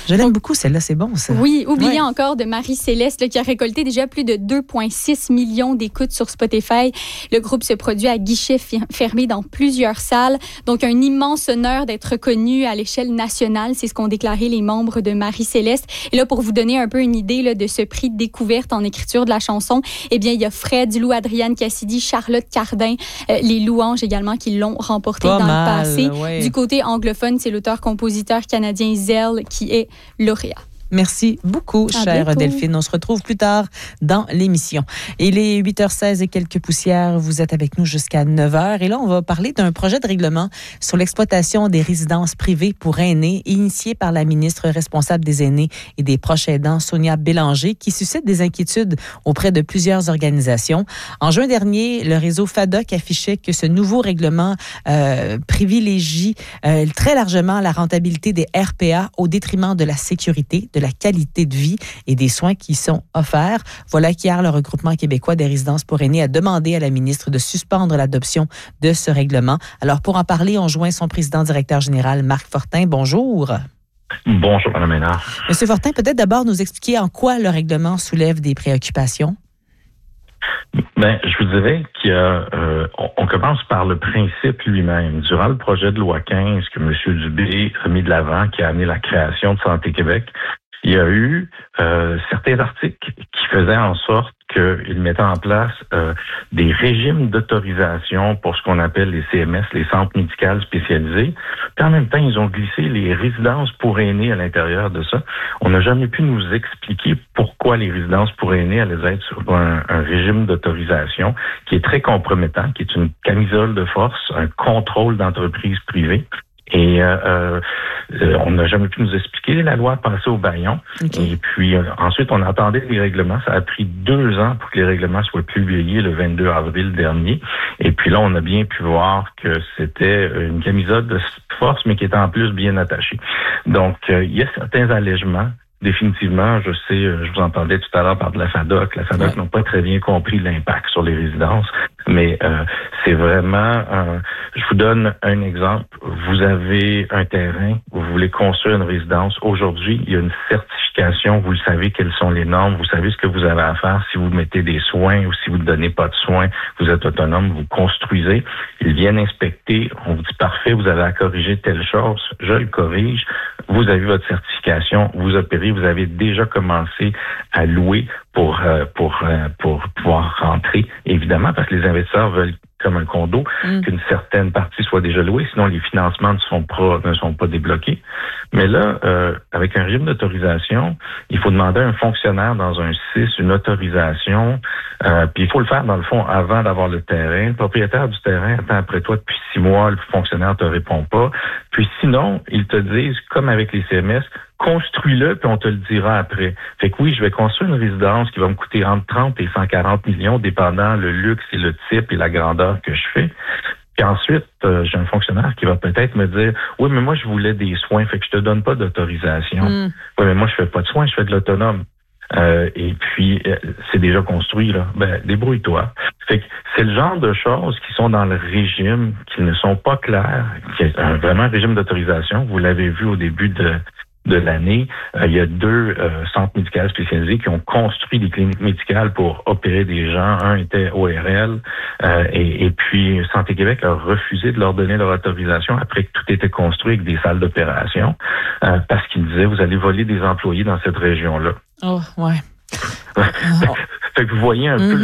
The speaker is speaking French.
Je l'aime beaucoup, celle-là, c'est bon, ça. Oui, oubliez encore de Marie-Céleste, là, qui a récolté déjà plus de 2,6 millions d'écoutes sur Spotify. Le groupe se produit à guichet fermé dans plusieurs salles. Donc, un immense honneur d'être reconnu à l'échelle nationale. C'est ce qu'ont déclaré les membres de Marie-Céleste. Et là, pour vous donner un peu une idée là, de ce prix de découverte en écriture de la chanson, eh bien, il y a Fred Lou, Adrienne Cassidy, Charlotte Cardin, les Louanges également qui l'ont remporté dans le passé. Ouais. Du côté anglophone, c'est l'auteur-compositeur canadien Zell qui est lauréat. Merci beaucoup, chère Delphine. On se retrouve plus tard dans l'émission. Il est 8h16 et quelques poussières. Vous êtes avec nous jusqu'à 9h. Et là, on va parler d'un projet de règlement sur l'exploitation des résidences privées pour aînés, initié par la ministre responsable des aînés et des proches aidants, Sonia Bélanger, qui suscite des inquiétudes auprès de plusieurs organisations. En juin dernier, le réseau FADOC affichait que ce nouveau règlement privilégie très largement la rentabilité des RPA au détriment de la sécurité, de la qualité de vie et des soins qui sont offerts. Voilà qu'hier, le regroupement québécois des résidences pour aînés a demandé à la ministre de suspendre l'adoption de ce règlement. Alors, pour en parler, on joint son président-directeur général, Marc Fortin. Bonjour. Bonjour, Mme Ménard. Monsieur Fortin, peut-être d'abord nous expliquer en quoi le règlement soulève des préoccupations. Ben, je vous dirais qu'on commence par le principe lui-même. Durant le projet de loi 15 que M. Dubé a mis de l'avant, qui a amené la création de Santé Québec, il y a eu certains articles qui faisaient en sorte qu'ils mettaient en place des régimes d'autorisation pour ce qu'on appelle les CMS, les centres médicaux spécialisés. Puis en même temps, ils ont glissé les résidences pour aînés à l'intérieur de ça. On n'a jamais pu nous expliquer pourquoi les résidences pour aînés allaient être sur un régime d'autorisation qui est très compromettant, qui est une camisole de force, un contrôle d'entreprise privée. Et on n'a jamais pu nous expliquer. La loi a passé au bâillon. Okay. Et puis ensuite, on attendait les règlements. Ça a pris 2 ans pour que les règlements soient publiés le 22 avril dernier. Et puis là, on a bien pu voir que c'était une camisole de force, mais qui était en plus bien attachée. Donc, il y a certains allègements. Définitivement, je sais, je vous entendais tout à l'heure parler de la FADOC. La FADOC n'a pas très bien compris l'impact sur les résidences, mais c'est vraiment... je vous donne un exemple. Vous avez un terrain, vous voulez construire une résidence. Aujourd'hui, il y a une certification. Vous savez quelles sont les normes. Vous savez ce que vous avez à faire. Si vous mettez des soins ou si vous ne donnez pas de soins, vous êtes autonome, vous construisez. Ils viennent inspecter. On vous dit, parfait, vous avez à corriger telle chose. Je le corrige. Vous avez votre certification. Vous opérez. Vous avez déjà commencé à louer pour pouvoir rentrer, évidemment, parce que les investisseurs veulent, comme un condo, qu'une certaine partie soit déjà louée, sinon les financements ne sont pas débloqués. Mais là, avec un régime d'autorisation, il faut demander à un fonctionnaire dans un CIS une autorisation, puis il faut le faire, dans le fond, avant d'avoir le terrain. Le propriétaire du terrain attend après toi depuis 6 mois, le fonctionnaire ne te répond pas. Puis sinon, ils te disent, comme avec les CMS, construis-le, puis on te le dira après. Fait que oui, je vais construire une résidence qui va me coûter entre 30 et 140 millions, dépendant le luxe et le type et la grandeur que je fais. Puis ensuite, j'ai un fonctionnaire qui va peut-être me dire, oui, mais moi, je voulais des soins, fait que je te donne pas d'autorisation. Oui, mais moi, je fais pas de soins, je fais de l'autonome. Et puis, c'est déjà construit, là. Ben, débrouille-toi. Fait que c'est le genre de choses qui sont dans le régime, qui ne sont pas claires, qui est vraiment un régime d'autorisation. Vous l'avez vu au début de l'année, il y a 2 centres médicaux spécialisés qui ont construit des cliniques médicales pour opérer des gens. Un était ORL et puis Santé Québec a refusé de leur donner leur autorisation après que tout était construit avec des salles d'opération parce qu'ils disaient, vous allez voler des employés dans cette région-là. Oh, ouais. Fait que vous voyez un peu